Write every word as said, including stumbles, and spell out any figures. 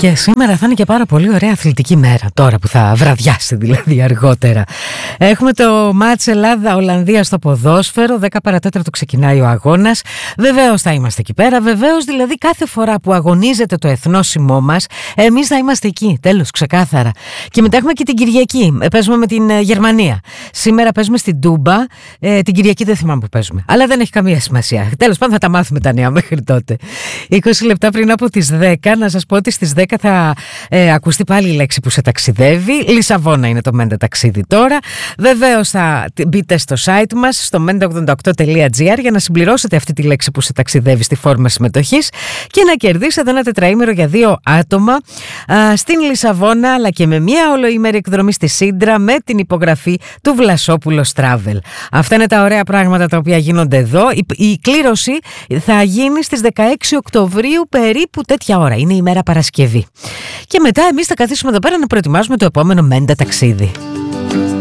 Και σήμερα θα είναι και πάρα πολύ ωραία αθλητική μέρα, τώρα που θα βραδιάσει δηλαδή αργότερα. Έχουμε το μάτς Ελλάδα-Ολλανδία στο ποδόσφαιρο, δέκα παρά τέταρτο ξεκινάει ο αγώνας. Βεβαίως θα είμαστε εκεί πέρα, βεβαίως δηλαδή κάθε φορά που αγωνίζεται το εθνόσημό μας, εμείς θα είμαστε εκεί, τέλος, ξεκάθαρα. Και μετά έχουμε και την Κυριακή, παίζουμε με την Γερμανία. Σήμερα παίζουμε στην Τούμπα, ε, την Κυριακή δεν θυμάμαι που παίζουμε, αλλά δεν έχει καμία σημασία. Τέλος πάντων θα τα μάθουμε τα νέα μέχρι τότε. είκοσι λεπτά πριν από τις δέκα, να σας πω ότι στις δέκα θα ε, ακουστεί πάλι η λέξη που σε ταξιδεύει. Λισαβόνα είναι το Μέντα ταξίδι τώρα. Βεβαίως θα μπείτε στο site μας, στο μέντα ογδόντα οκτώ τελεία τζι άρ, για να συμπληρώσετε αυτή τη λέξη που σε ταξιδεύει στη φόρμα συμμετοχής και να κερδίσετε ένα τετραήμερο για δύο άτομα α, στην Λισαβόνα, αλλά και με μια ολοήμερη εκδρομή στη Σύντρα με την υπογραφή του Βλασόπουλος Travel. Αυτά είναι τα ωραία πράγματα τα οποία γίνονται εδώ. Η, η κλήρωση θα γίνει στις δεκαέξι Οκτωβρίου περίπου τέτοια ώρα. Είναι η μέρα Παρασκευή. Και μετά εμείς θα καθίσουμε εδώ πέρα να προετοιμάσουμε το επόμενο Μέντα ταξίδι.